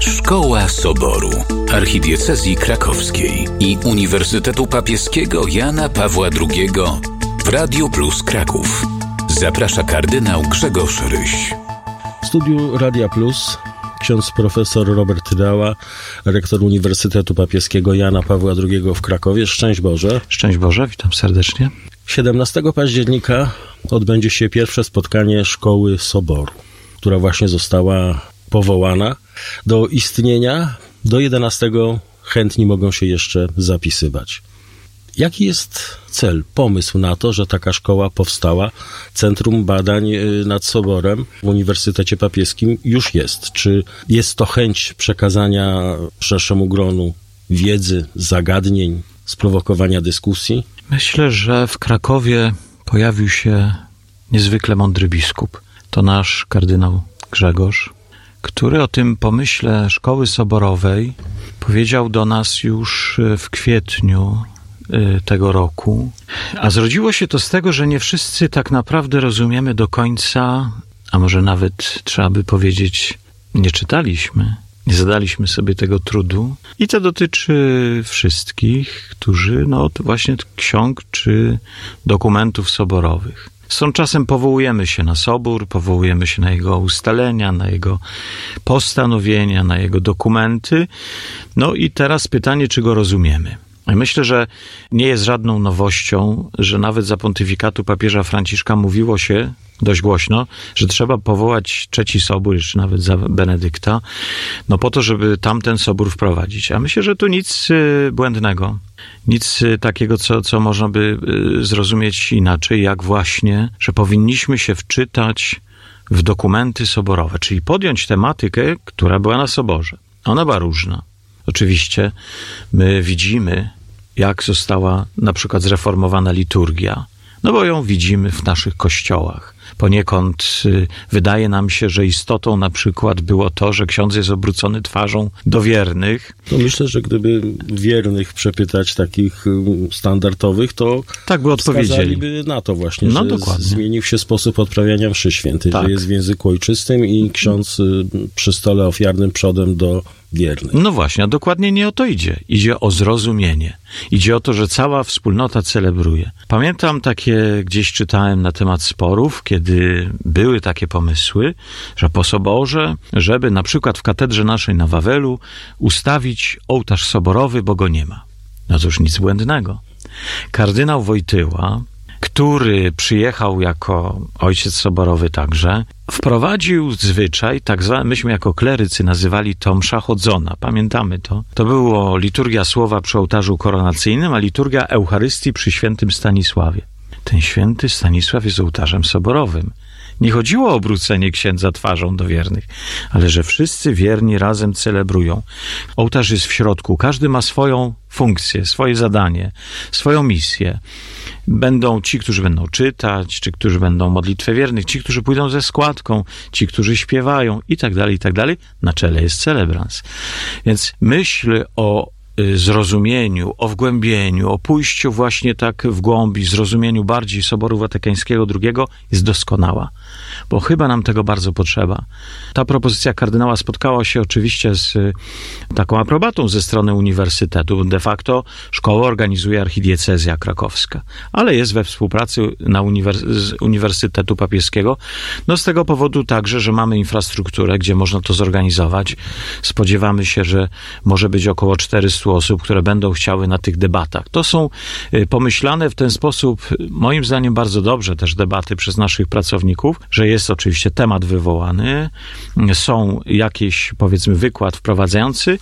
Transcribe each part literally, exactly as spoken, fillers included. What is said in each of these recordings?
Szkoła Soboru Archidiecezji Krakowskiej i Uniwersytetu Papieskiego Jana Pawła drugiego w Radiu Plus Kraków. Zaprasza kardynał Grzegorz Ryś. W studiu Radia Plus ksiądz profesor Robert Dała, rektor Uniwersytetu Papieskiego Jana Pawła drugiego w Krakowie. Szczęść Boże. Szczęść Boże, witam serdecznie. siedemnastego października odbędzie się pierwsze spotkanie Szkoły Soboru, która właśnie została powołana do istnienia. Do jedenastego chętni mogą się jeszcze zapisywać. Jaki jest cel, pomysł na to, że taka szkoła powstała? Centrum Badań nad Soborem w Uniwersytecie Papieskim już jest. Czy jest to chęć przekazania szerszemu gronu wiedzy, zagadnień, sprowokowania dyskusji? Myślę, że w Krakowie pojawił się niezwykle mądry biskup. To nasz kardynał Grzegorz, który o tym pomyśle Szkoły Soborowej powiedział do nas już w kwietniu tego roku. A zrodziło się to z tego, że nie wszyscy tak naprawdę rozumiemy do końca, a może nawet trzeba by powiedzieć, nie czytaliśmy, nie zadaliśmy sobie tego trudu. I to dotyczy wszystkich, którzy no od właśnie ksiąg czy dokumentów soborowych. Stąd czasem powołujemy się na Sobór, powołujemy się na jego ustalenia, na jego postanowienia, na jego dokumenty. No i teraz pytanie, czy go rozumiemy. Myślę, że nie jest żadną nowością, że nawet za pontyfikatu papieża Franciszka mówiło się dość głośno, że trzeba powołać trzeci sobór, jeszcze nawet za Benedykta, no po to, żeby tamten sobór wprowadzić. A myślę, że tu nic błędnego, nic takiego, co, co można by zrozumieć inaczej, jak właśnie, że powinniśmy się wczytać w dokumenty soborowe, czyli podjąć tematykę, która była na soborze. Ona była różna. Oczywiście my widzimy, jak została na przykład zreformowana liturgia, no bo ją widzimy w naszych kościołach. Poniekąd y, wydaje nam się, że istotą na przykład było to, że ksiądz jest obrócony twarzą do wiernych. No myślę, że gdyby wiernych przepytać takich y, standardowych, to tak by odpowiedzieli. Wskazaliby na to właśnie, no, że dokładnie. zmienił się sposób odprawiania mszy świętej, tak. Że jest w języku ojczystym i ksiądz y, przy stole ofiarnym przodem do wiernych. No właśnie, a dokładnie nie o to idzie. Idzie o zrozumienie. Idzie o to, że cała wspólnota celebruje. Pamiętam takie, gdzieś czytałem na temat sporów, kiedy były takie pomysły, że po soborze, żeby na przykład w katedrze naszej na Wawelu ustawić ołtarz soborowy, bo go nie ma. No to już nic błędnego. Kardynał Wojtyła, który przyjechał jako ojciec soborowy także, wprowadził zwyczaj, tak zwany, myśmy jako klerycy nazywali to msza chodzona, pamiętamy to. To było liturgia słowa przy ołtarzu koronacyjnym, a liturgia Eucharystii przy świętym Stanisławie. Ten święty Stanisław jest ołtarzem soborowym. Nie chodziło o obrócenie księdza twarzą do wiernych, ale że wszyscy wierni razem celebrują. Ołtarz jest w środku, każdy ma swoją funkcję, swoje zadanie, swoją misję. Będą ci, którzy będą czytać, czy którzy będą modlitwę wiernych, ci, którzy pójdą ze składką, ci, którzy śpiewają i tak dalej, i tak dalej. Na czele jest celebrans. Więc myśl o zrozumieniu, o wgłębieniu, o pójściu właśnie tak w głąb i zrozumieniu bardziej Soboru Watykańskiego drugiego jest doskonała, bo chyba nam tego bardzo potrzeba. Ta propozycja kardynała spotkała się oczywiście z taką aprobatą ze strony uniwersytetu. De facto szkołę organizuje Archidiecezja Krakowska, ale jest we współpracy na uniwers- z Uniwersytetu Papieskiego. No z tego powodu także, że mamy infrastrukturę, gdzie można to zorganizować. Spodziewamy się, że może być około czterysta osób, które będą chciały na tych debatach. To są pomyślane w ten sposób, moim zdaniem bardzo dobrze też debaty przez naszych pracowników, że jest oczywiście temat wywołany, są jakieś, powiedzmy, wykład wprowadzający,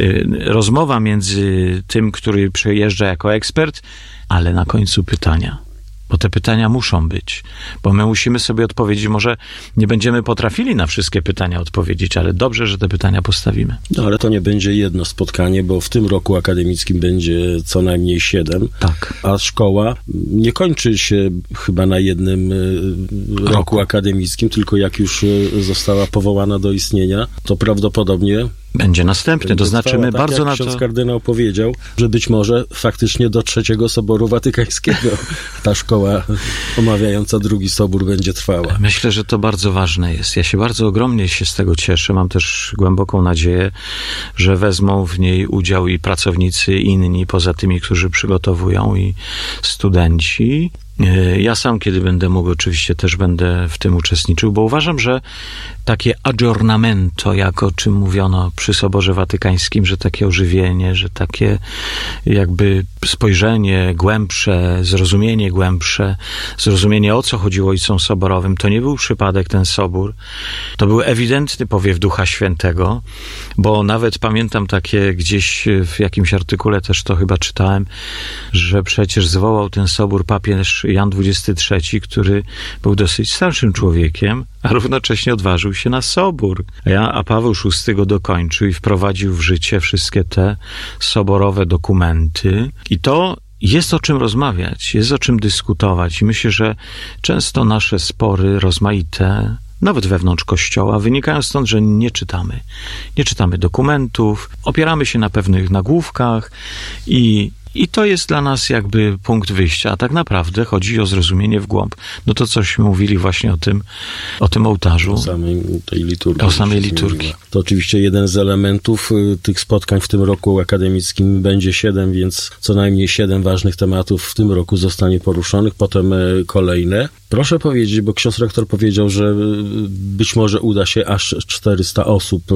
rozmowa między tym, który przyjeżdża jako ekspert, ale na końcu pytania. Bo te pytania muszą być, bo my musimy sobie odpowiedzieć, może nie będziemy potrafili na wszystkie pytania odpowiedzieć, ale dobrze, że te pytania postawimy. No ale to nie będzie jedno spotkanie, bo w tym roku akademickim będzie co najmniej siedem, tak. A szkoła nie kończy się chyba na jednym roku, roku akademickim, tylko jak już została powołana do istnienia, to prawdopodobnie Będzie następny, to znaczy my tak bardzo jak na ksiądz to... kardynał powiedział, że być może faktycznie do trzeciego Soboru Watykańskiego ta szkoła omawiająca drugi Sobór będzie trwała. Myślę, że to bardzo ważne jest. Ja się bardzo ogromnie się z tego cieszę. Mam też głęboką nadzieję, że wezmą w niej udział i pracownicy inni, poza tymi, którzy przygotowują, i studenci. Ja sam, kiedy będę mógł, oczywiście też będę w tym uczestniczył, bo uważam, że takie aggiornamento, jak o czym mówiono przy Soborze Watykańskim, że takie ożywienie, że takie jakby spojrzenie głębsze, zrozumienie głębsze, zrozumienie, o co chodziło Ojcom Soborowym, to nie był przypadek ten Sobór. To był ewidentny powiew Ducha Świętego, bo nawet pamiętam takie gdzieś w jakimś artykule też to chyba czytałem, że przecież zwołał ten Sobór papież Jan dwudziesty trzeci, który był dosyć starszym człowiekiem, a równocześnie odważył się na Sobór. A, a Paweł szósty go dokończył i wprowadził w życie wszystkie te soborowe dokumenty. I to jest o czym rozmawiać, jest o czym dyskutować. I myślę, że często nasze spory rozmaite, nawet wewnątrz Kościoła, wynikają stąd, że nie czytamy. Nie czytamy dokumentów, opieramy się na pewnych nagłówkach i I to jest dla nas jakby punkt wyjścia, a tak naprawdę chodzi o zrozumienie w głąb. No to coś mówili właśnie o tym, o tym ołtarzu. O samej tej liturgii. O samej liturgii. To oczywiście jeden z elementów y, tych spotkań w tym roku akademickim będzie siedem, więc co najmniej siedem ważnych tematów w tym roku zostanie poruszonych, potem y, kolejne. Proszę powiedzieć, bo ksiądz rektor powiedział, że y, być może uda się aż czterysta osób y,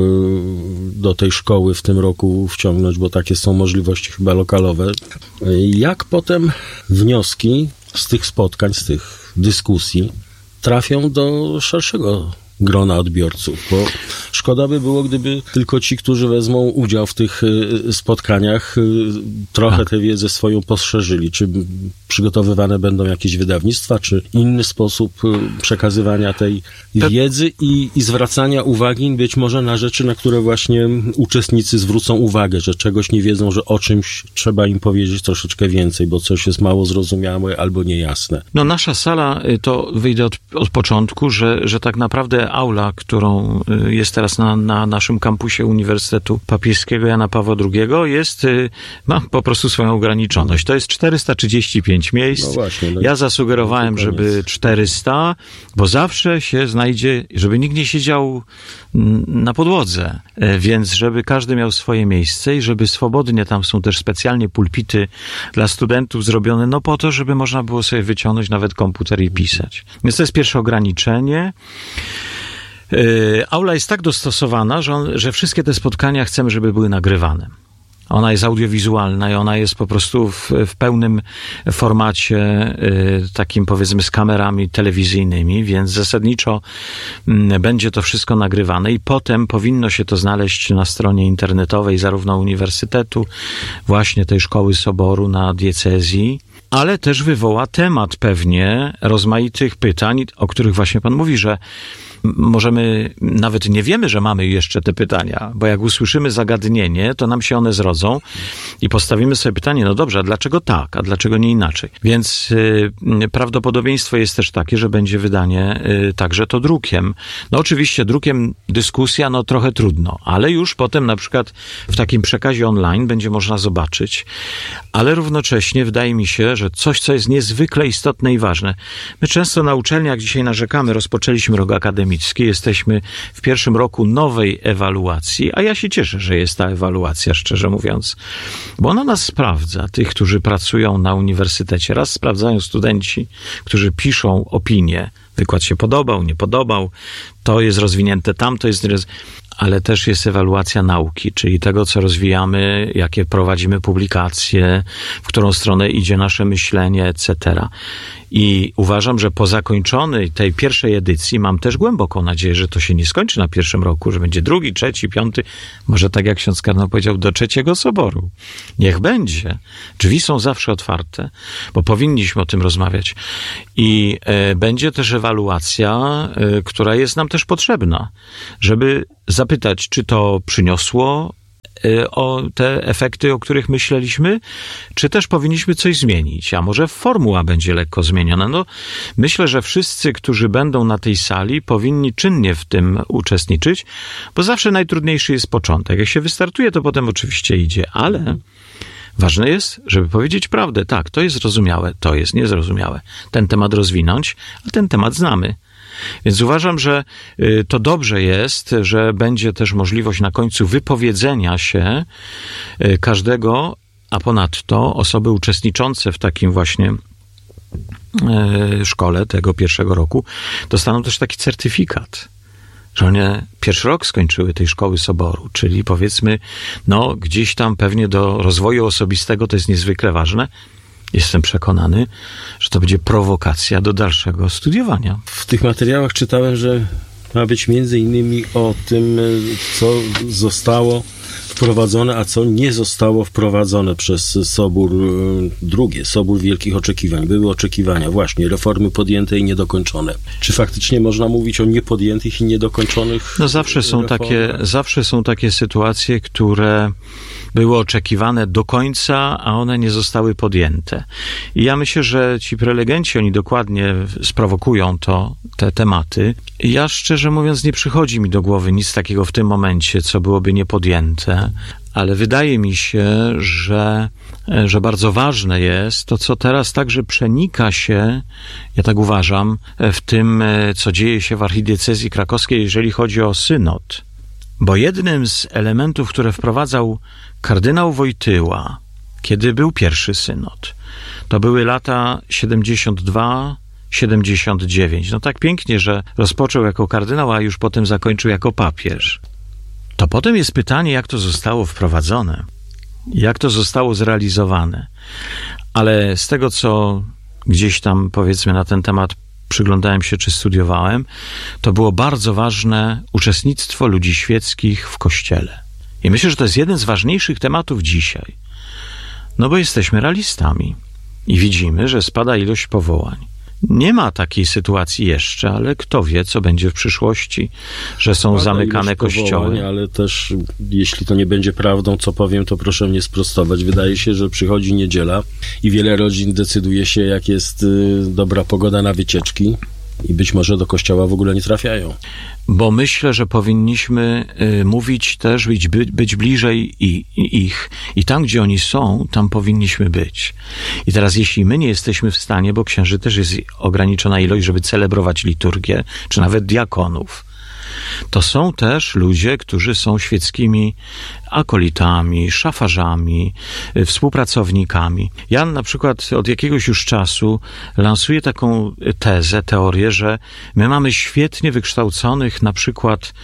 do tej szkoły w tym roku wciągnąć, bo takie są możliwości chyba lokalowe. Jak potem wnioski z tych spotkań, z tych dyskusji trafią do szerszego grona odbiorców, bo szkoda by było, gdyby tylko ci, którzy wezmą udział w tych spotkaniach, trochę tak. tę wiedzę swoją poszerzyli. Czy przygotowywane będą jakieś wydawnictwa, czy inny sposób przekazywania tej Pe- wiedzy i, i zwracania uwagi być może na rzeczy, na które właśnie uczestnicy zwrócą uwagę, że czegoś nie wiedzą, że o czymś trzeba im powiedzieć troszeczkę więcej, bo coś jest mało zrozumiałe albo niejasne. No nasza sala, to wyjdę od, od początku, że, że tak naprawdę aula, którą jest teraz na, na naszym kampusie Uniwersytetu Papieskiego Jana Pawła drugiego, jest, ma po prostu swoją ograniczoność. To jest czterysta trzydzieści pięć miejsc. No właśnie, no ja zasugerowałem, żeby czterysta, bo zawsze się znajdzie, żeby nikt nie siedział na podłodze, więc żeby każdy miał swoje miejsce i żeby swobodnie, tam są też specjalnie pulpity dla studentów zrobione, no po to, żeby można było sobie wyciągnąć nawet komputer i pisać. Więc to jest pierwsze ograniczenie. Aula jest tak dostosowana, że, on, że wszystkie te spotkania chcemy, żeby były nagrywane. Ona jest audiowizualna i ona jest po prostu w, w pełnym formacie, y, takim powiedzmy z kamerami telewizyjnymi, więc zasadniczo y, będzie to wszystko nagrywane i potem powinno się to znaleźć na stronie internetowej zarówno Uniwersytetu, właśnie tej Szkoły Soboru na diecezji, ale też wywoła temat pewnie rozmaitych pytań, o których właśnie pan mówi, że możemy, nawet nie wiemy, że mamy jeszcze te pytania, bo jak usłyszymy zagadnienie, to nam się one zrodzą i postawimy sobie pytanie, no dobrze, a dlaczego tak, a dlaczego nie inaczej? Więc y, prawdopodobieństwo jest też takie, że będzie wydanie y, także to drukiem. No oczywiście drukiem dyskusja, no trochę trudno, ale już potem na przykład w takim przekazie online będzie można zobaczyć, ale równocześnie wydaje mi się, że coś, co jest niezwykle istotne i ważne. My często na uczelniach dzisiaj narzekamy, rozpoczęliśmy rok akademicki, jesteśmy w pierwszym roku nowej ewaluacji, a ja się cieszę, że jest ta ewaluacja, szczerze mówiąc, bo ona nas sprawdza, tych, którzy pracują na uniwersytecie. Raz sprawdzają studenci, którzy piszą opinie, wykład się podobał, nie podobał, to jest rozwinięte, tamto jest... ale też jest ewaluacja nauki, czyli tego, co rozwijamy, jakie prowadzimy publikacje, w którą stronę idzie nasze myślenie, et cetera. I uważam, że po zakończonej tej pierwszej edycji mam też głęboką nadzieję, że to się nie skończy na pierwszym roku, że będzie drugi, trzeci, piąty, może tak jak ksiądz kardynał powiedział, do trzeciego soboru. Niech będzie. Drzwi są zawsze otwarte, bo powinniśmy o tym rozmawiać. I e, będzie też ewaluacja, e, która jest nam też potrzebna, żeby zapytać, czy to przyniosło o te efekty, o których myśleliśmy, czy też powinniśmy coś zmienić, a może formuła będzie lekko zmieniona. No, myślę, że wszyscy, którzy będą na tej sali, powinni czynnie w tym uczestniczyć, bo zawsze najtrudniejszy jest początek. Jak się wystartuje, to potem oczywiście idzie, ale ważne jest, żeby powiedzieć prawdę. Tak, to jest zrozumiałe, to jest niezrozumiałe. Ten temat rozwinąć, a ten temat znamy. Więc uważam, że to dobrze jest, że będzie też możliwość na końcu wypowiedzenia się każdego, a ponadto osoby uczestniczące w takim właśnie szkole tego pierwszego roku dostaną też taki certyfikat, że one pierwszy rok skończyły tej szkoły Soboru, czyli powiedzmy, no gdzieś tam pewnie do rozwoju osobistego to jest niezwykle ważne. Jestem przekonany, że to będzie prowokacja do dalszego studiowania. W tych materiałach czytałem, że ma być między innymi o tym, co zostało wprowadzone, a co nie zostało wprowadzone przez Sobór drugi, Sobór Wielkich Oczekiwań. Były oczekiwania, właśnie, reformy podjęte i niedokończone. Czy faktycznie można mówić o niepodjętych i niedokończonych No zawsze są reformach? takie, zawsze są takie sytuacje, które były oczekiwane do końca, a one nie zostały podjęte. I ja myślę, że ci prelegenci, oni dokładnie sprowokują to, te tematy. Ja szczerze mówiąc nie przychodzi mi do głowy nic takiego w tym momencie, co byłoby niepodjęte, ale wydaje mi się, że, że bardzo ważne jest to, co teraz także przenika się, ja tak uważam, w tym, co dzieje się w archidiecezji krakowskiej, jeżeli chodzi o synod. Bo jednym z elementów, które wprowadzał kardynał Wojtyła, kiedy był pierwszy synod, to były lata siedemdziesiąt dwa siedemdziesiąt dziewięć. No tak pięknie, że rozpoczął jako kardynał, a już potem zakończył jako papież. To potem jest pytanie, jak to zostało wprowadzone, jak to zostało zrealizowane. Ale z tego, co gdzieś tam, powiedzmy, na ten temat przyglądałem się, czy studiowałem, to było bardzo ważne uczestnictwo ludzi świeckich w Kościele. I myślę, że to jest jeden z ważniejszych tematów dzisiaj. No bo jesteśmy realistami i widzimy, że spada ilość powołań. Nie ma takiej sytuacji jeszcze, ale kto wie, co będzie w przyszłości, że są Spada zamykane kościoły. Powołań, ale też, jeśli to nie będzie prawdą, co powiem, to proszę mnie sprostować. Wydaje się, że przychodzi niedziela i wiele rodzin decyduje się, jak jest y, dobra pogoda, na wycieczki i być może do kościoła w ogóle nie trafiają. Bo myślę, że powinniśmy y, mówić też, być, by, być bliżej i, i ich. I tam, gdzie oni są, tam powinniśmy być. I teraz, jeśli my nie jesteśmy w stanie, bo księży też jest ograniczona ilość, żeby celebrować liturgię, czy nawet diakonów, to są też ludzie, którzy są świeckimi akolitami, szafarzami, współpracownikami. Ja na przykład od jakiegoś już czasu lansuję taką tezę, teorię, że my mamy świetnie wykształconych na przykład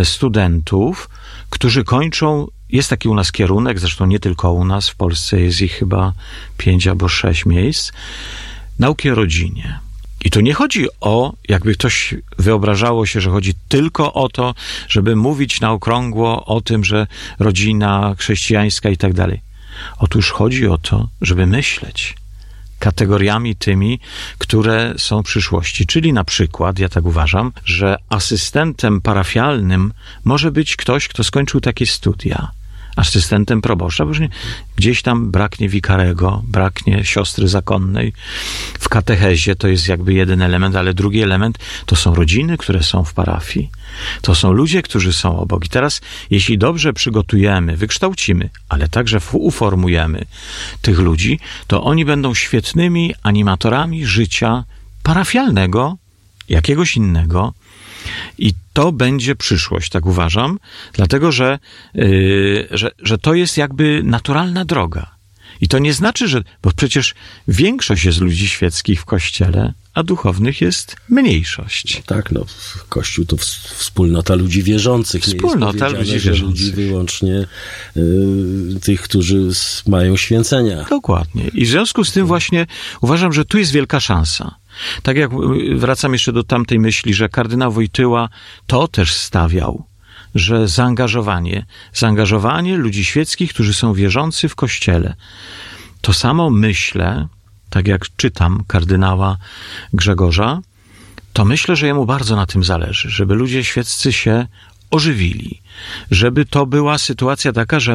studentów, którzy kończą, jest taki u nas kierunek, zresztą nie tylko u nas, w Polsce jest ich chyba pięć albo sześć miejsc, nauki o rodzinie. I tu nie chodzi o, jakby ktoś wyobrażało się, że chodzi tylko o to, żeby mówić na okrągło o tym, że rodzina chrześcijańska i tak dalej. Otóż chodzi o to, żeby myśleć kategoriami tymi, które są w przyszłości. Czyli na przykład, ja tak uważam, że asystentem parafialnym może być ktoś, kto skończył takie studia. Asystentem proboszcza, bo gdzieś tam braknie wikarego, braknie siostry zakonnej. W katechezie to jest jakby jeden element, ale drugi element to są rodziny, które są w parafii. To są ludzie, którzy są obok. I teraz, jeśli dobrze przygotujemy, wykształcimy, ale także uformujemy tych ludzi, to oni będą świetnymi animatorami życia parafialnego, jakiegoś innego. I to będzie przyszłość, tak uważam, dlatego, że, yy, że, że to jest jakby naturalna droga. I to nie znaczy, że, bo przecież większość jest ludzi świeckich w Kościele, a duchownych jest mniejszość. Tak, no, Kościół to wspólnota ludzi wierzących. Wspólnota nie jest ludzi że wierzących. ludzi wyłącznie y, tych, którzy mają święcenia. Dokładnie. I w związku z tym właśnie uważam, że tu jest wielka szansa. Tak jak wracam jeszcze do tamtej myśli, że kardynał Wojtyła to też stawiał, że zaangażowanie, zaangażowanie ludzi świeckich, którzy są wierzący w Kościele. To samo myślę, tak jak czytam kardynała Grzegorza, to myślę, że jemu bardzo na tym zależy, żeby ludzie świeccy się ożywili, żeby to była sytuacja taka, że